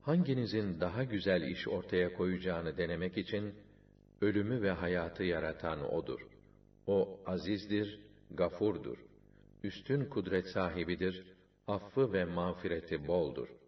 hanginizin daha güzel iş ortaya koyacağını denemek için, ölümü ve hayatı yaratan O'dur. O azizdir, gafurdur. Üstün kudret sahibidir, affı ve mağfireti boldur.